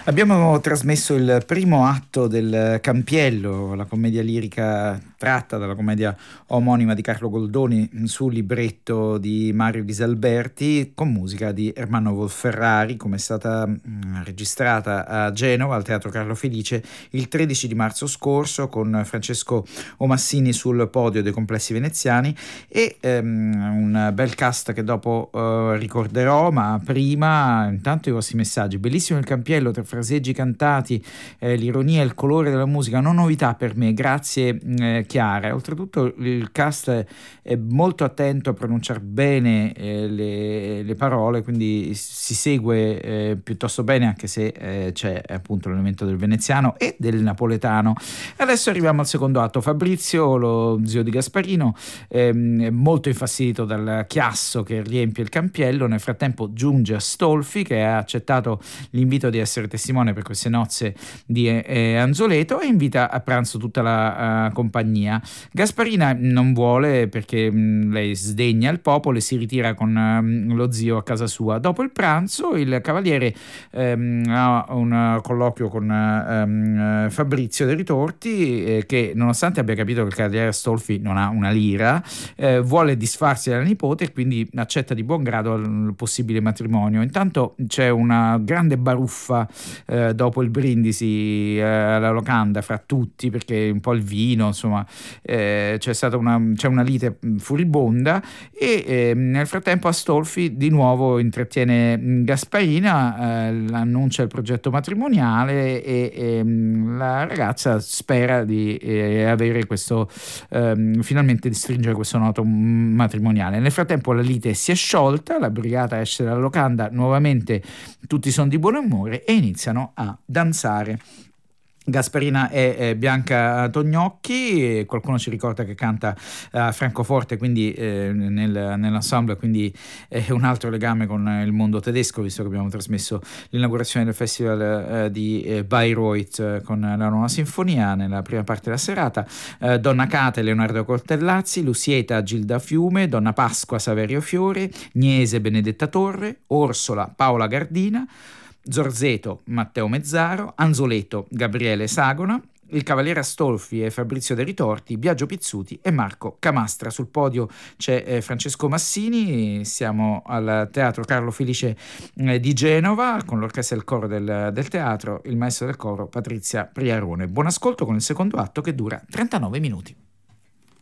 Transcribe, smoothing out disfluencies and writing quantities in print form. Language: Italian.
Abbiamo trasmesso il primo atto del Campiello, la commedia lirica tratta dalla commedia omonima di Carlo Goldoni su libretto di Mario Ghisalberti, con musica di Ermanno Wolferrari, come è stata registrata a Genova al Teatro Carlo Felice il 13 di marzo scorso, con Francesco Omassini sul podio dei complessi veneziani e un bel cast che dopo ricorderò, ma prima intanto i vostri messaggi. Bellissimo il Campiello, tra fraseggi cantati, l'ironia e il colore della musica, non novità per me, grazie Chiara. Oltretutto il cast è molto attento a pronunciare bene le parole, quindi si segue piuttosto bene, anche se c'è appunto l'elemento del veneziano e del napoletano. Adesso arriviamo al secondo atto. Fabrizio, lo zio di Gasparino, è molto infastidito dal chiasso che riempie il Campiello. Nel frattempo giunge Astolfi, che ha accettato l'invito di essere testimone per queste nozze di Anzoleto, e invita a pranzo tutta la compagnia. Gasparina non vuole perché lei sdegna il popolo e si ritira con lo zio a casa sua. Dopo il pranzo il cavaliere ha un colloquio con Fabrizio De Ritorti, che nonostante abbia capito che il cavaliere Astolfi non ha una lira, vuole disfarsi della nipote e quindi accetta di buon grado il possibile matrimonio. Intanto c'è una grande baruffa dopo il brindisi alla locanda fra tutti, perché un po' il vino, insomma, c'è una lite furibonda e nel frattempo Astolfi di nuovo intrattiene Gasparina, annuncia il progetto matrimoniale e la ragazza spera di avere questo finalmente di stringere questo noto matrimoniale. Nel frattempo la lite si è sciolta, la brigata esce dalla locanda, nuovamente tutti sono di buon umore e iniziano a danzare. Gasparina è Bianca Tognocchi, qualcuno ci ricorda che canta a Francoforte, quindi nell'ensemble, quindi è un altro legame con il mondo tedesco, visto che abbiamo trasmesso l'inaugurazione del festival di Bayreuth con la nuova sinfonia nella prima parte della serata. Donna Cate Leonardo Cortellazzi, Lusieta Gilda Fiume, Donna Pasqua Saverio Fiore, Niese Benedetta Torre, Orsola Paola Gardina, Zorzeto Matteo Mezzaro, Anzoleto Gabriele Sagona, il cavaliere Astolfi e Fabrizio De Ritorti, Biagio Pizzuti e Marco Camastra. Sul podio c'è Francesco Massini. Siamo al Teatro Carlo Felice di Genova con l'orchestra e il coro del teatro, il maestro del coro Patrizia Priarone. Buon ascolto con il secondo atto che dura 39 minuti.